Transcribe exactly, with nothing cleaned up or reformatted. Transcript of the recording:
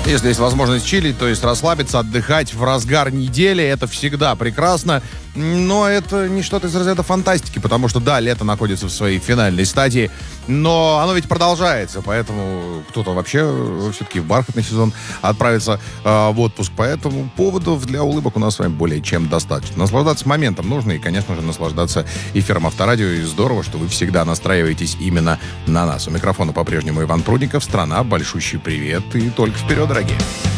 Если есть возможность чилить, то есть расслабиться, отдыхать в разгар недели, это всегда прекрасно. Но это не что-то из разряда фантастики, потому что, да, лето находится в своей финальной стадии, но оно ведь продолжается, поэтому кто-то вообще все-таки в бархатный сезон отправится э, в отпуск. Поэтому поводов для улыбок у нас с вами более чем достаточно. Наслаждаться моментом нужно и, конечно же, наслаждаться эфиром Авторадио. И здорово, что вы всегда настраиваетесь именно на нас. У микрофона по-прежнему Иван Прудников. Страна, большущий привет и только вперед, дорогие.